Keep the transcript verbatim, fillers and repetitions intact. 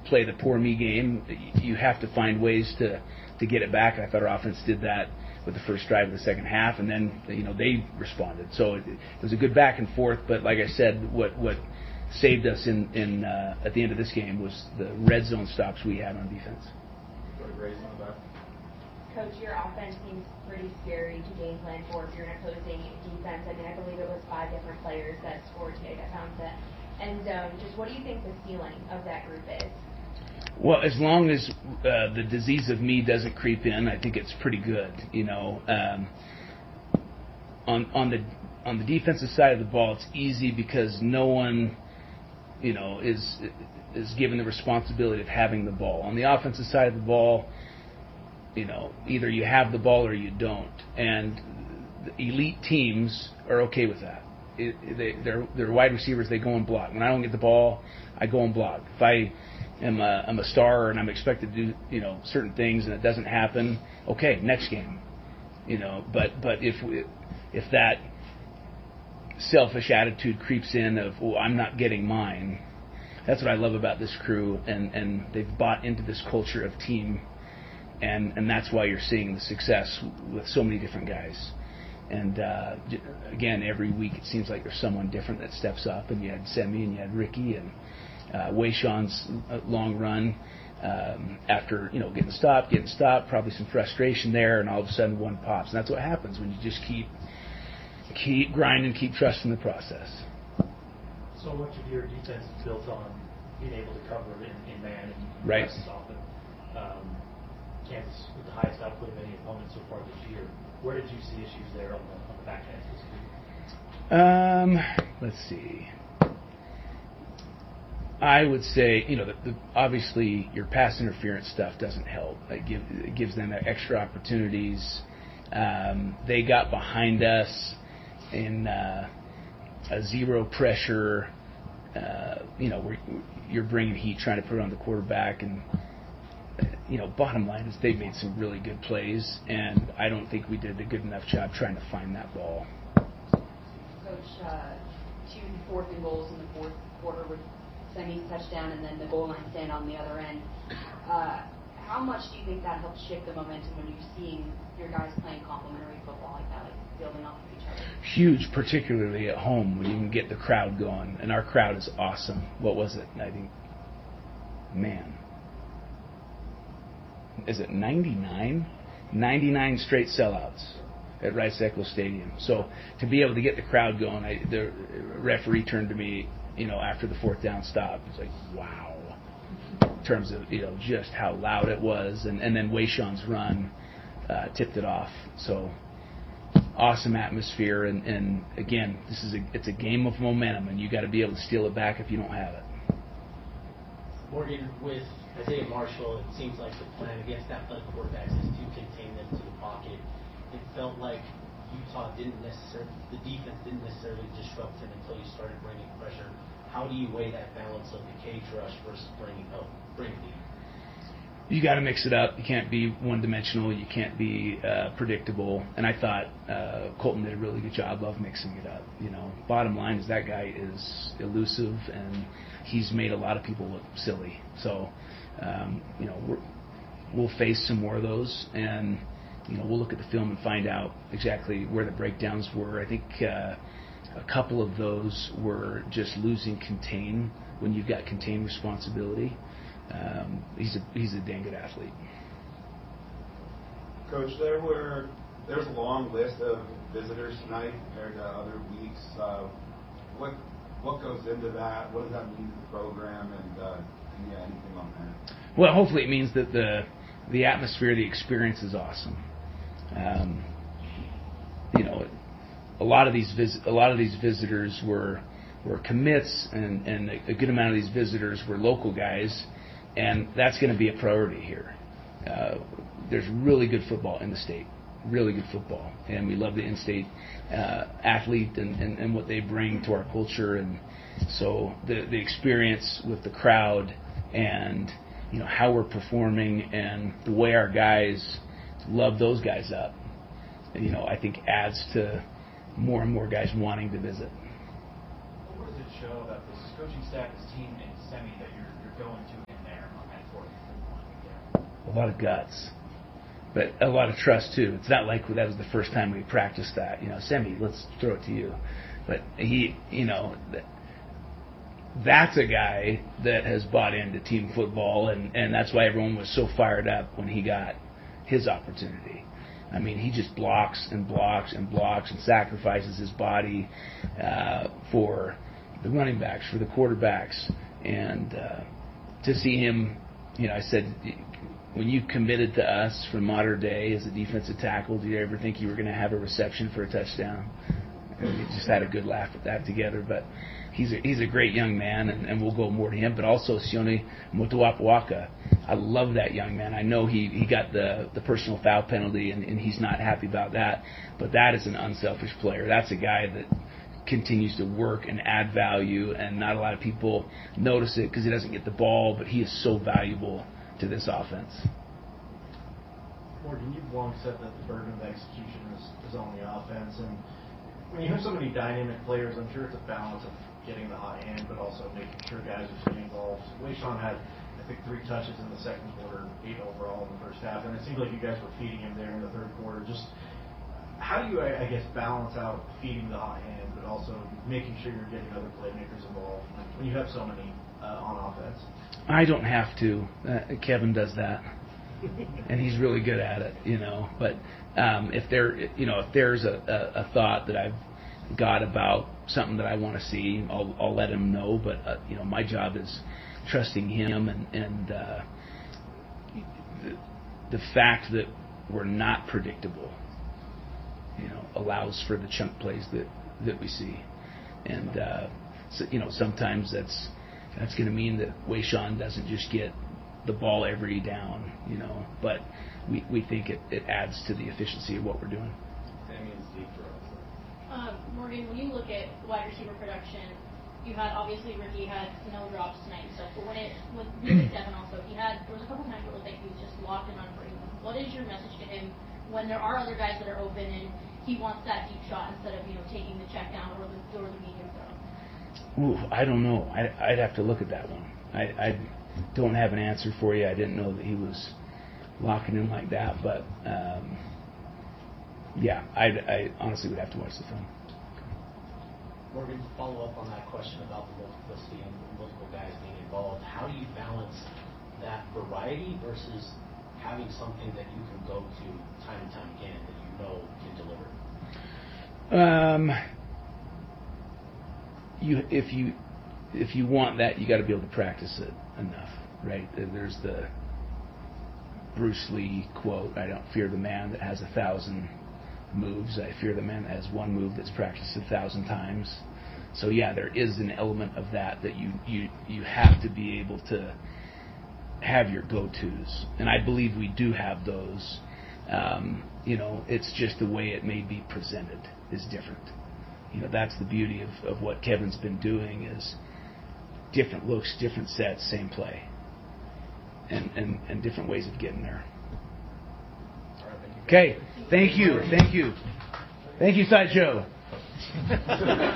play the poor me game, you have to find ways to, to get it back. I thought our offense did that with the first drive of the second half, and then you know they responded. So it, it was a good back and forth. But like I said, what what saved us in in uh, at the end of this game was the red zone stops we had on defense. Coach, your offense seems pretty scary to game plan for if you're an opposing defense. I mean, I believe it was five different players that scored today that found the end zone. Just what do you think the ceiling of that group is? Well, as long as uh, the disease of me doesn't creep in, I think it's pretty good. You know, um, on on the on the defensive side of the ball, it's easy because no one, you know, is is given the responsibility of having the ball. On the offensive side of the ball, you know, either you have the ball or you don't, and the elite teams are okay with that. It, they, they're, they're wide receivers. They go and block. When I don't get the ball, I go and block. If I am a, I'm a star and I'm expected to do, you know, certain things and it doesn't happen, okay, next game, you know. But but if we, if that selfish attitude creeps in of, oh, I'm not getting mine, that's what I love about this crew, and, and they've bought into this culture of team, and and that's why you're seeing the success with so many different guys. And, uh, again, every week it seems like there's someone different that steps up. And you had Semi and you had Ricky and uh, Wayshawn's long run um, after, you know, getting stopped, getting stopped, probably some frustration there, and all of a sudden one pops. And that's what happens when you just keep keep grinding, keep trusting the process. So much of your defense is built on being able to cover in, in man and right. often. Um, Kansas with the highest output of any opponent so far this year. Where did you see issues there on the, on the back end? Um, let's see. I would say, you know, the, the, obviously your pass interference stuff doesn't help. It, give, it gives them extra opportunities. Um, they got behind us in uh, a zero pressure. Uh, you know, where you're bringing heat, trying to put it on the quarterback, and you know, bottom line is they made some really good plays, and I don't think we did a good enough job trying to find that ball. Coach, uh, two fourth and goals in the fourth quarter with Semi's touchdown and then the goal line stand on the other end. Uh, how much do you think that helped shift the momentum when you're seeing your guys playing complementary football like that, like building off of each other? Huge, particularly at home when you can get the crowd going, and our crowd is awesome. What was it? I think, man. Is it ninety-nine? ninety-nine straight sellouts at Rice Eccles Stadium. So to be able to get the crowd going, I, the referee turned to me, you know, after the fourth down stop. It's like, wow, in terms of, you know, just how loud it was, and, and then Wayshawn's run uh, tipped it off. So awesome atmosphere, and, and again, this is a it's a game of momentum, and you got to be able to steal it back if you don't have it. Morgan, with Isaiah Marshall, it seems like the plan against athletic quarterbacks is to contain them to the pocket. It felt like Utah didn't necessarily, the defense didn't necessarily disrupt him until you started bringing pressure. How do you weigh that balance of the cage rush versus bringing help, bringing the? You got to mix it up. You can't be one-dimensional. You can't be uh, predictable. And I thought uh, Colton did a really good job of mixing it up. You know, bottom line is that guy is elusive, and he's made a lot of people look silly. So, um, you know, we're, we'll face some more of those, and you know, we'll look at the film and find out exactly where the breakdowns were. I think uh, a couple of those were just losing contain when you've got contain responsibility. Um, he's a he's a dang good athlete. Coach, there were there's a long list of visitors tonight compared to other weeks. Uh, what what goes into that? What does that mean to the program? And uh, yeah, anything on that? Well, hopefully it means that the the atmosphere, the experience is awesome. Um, you know, a lot of these vis- a lot of these visitors were were commits, and and a good amount of these visitors were local guys. And that's going to be a priority here. Uh, there's really good football in the state, really good football. And we love the in-state uh, athlete and, and, and what they bring to our culture. And so the, the experience with the crowd and, you know, how we're performing and the way our guys love those guys up, you know, I think adds to more and more guys wanting to visit. What does it show about this coaching staff, this team, and Semi that you're, you're going to in there on lot of guts, but a lot of trust too. It's not like that was the first time we practiced that. You know, Semi, let's throw it to you. But he, you know, that's a guy that has bought into team football, and, and that's why everyone was so fired up when he got his opportunity. I mean, he just blocks and blocks and blocks and sacrifices his body uh, for the running backs, for the quarterbacks. And uh, to see him, you know, I said, when you committed to us from Mater Dei as a defensive tackle, did you ever think you were going to have a reception for a touchdown? And we just had a good laugh at that together. But he's a, he's a great young man, and, and we'll go more to him. But also Sione Motuapuaka. I love that young man. I know he, he got the, the personal foul penalty, and, and he's not happy about that. But that is an unselfish player. That's a guy that continues to work and add value, and not a lot of people notice it because he doesn't get the ball, but he is so valuable to this offense. Morgan, you've long said that the burden of execution is, is on the offense, and when you have so many dynamic players, I'm sure it's a balance of getting the hot hand, but also making sure guys are staying involved. Wayshawn had, I think, three touches in the second quarter, eight overall in the first half, and it seemed like you guys were feeding him there in the third quarter. Just how do you, I, I guess, balance out feeding the hot hand, but also making sure you're getting other playmakers involved when you have so many uh, on offense? I don't have to. Uh, Kevin does that, and he's really good at it, you know. But um, if there, you know, if there's a, a, a thought that I've got about something that I want to see, I'll, I'll let him know. But uh, you know, my job is trusting him, and and uh, the, the fact that we're not predictable, you know, allows for the chunk plays that, that we see. And, uh, so, you know, sometimes that's that's going to mean that Wayshawn doesn't just get the ball every down, you know, but we, we think it, it adds to the efficiency of what we're doing. Um, Morgan, when you look at wide receiver production, you had, obviously, Ricky had no drops tonight and stuff, but when it, with Devin also, he had, there was a couple times where it looked like he was just locked in on Brady. What is your message to him when there are other guys that are open and he wants that deep shot instead of, you know, taking the check down or the, or the medium throw? Ooh, I don't know. I, I'd have to look at that one. I, I don't have an answer for you. I didn't know that he was locking in like that, but um, yeah, I, I honestly would have to watch the film. Morgan, to follow up on that question about the multiplicity and multiple guys being involved, how do you balance that variety versus having something that you can go to time and time again that you know can deliver? Um, you if you if you want that, you got to be able to practice it enough, right? There's the Bruce Lee quote: "I don't fear the man that has a thousand moves. I fear the man that has one move that's practiced a thousand times." So yeah, there is an element of that that you you you have to be able to have your go-tos, and I believe we do have those. Um, you know, it's just the way it may be presented is different. You know, that's the beauty of, of what Kevin's been doing is different looks, different sets, same play, and, and, and different ways of getting there. Okay, thank you, thank you. Thank you, Sideshow.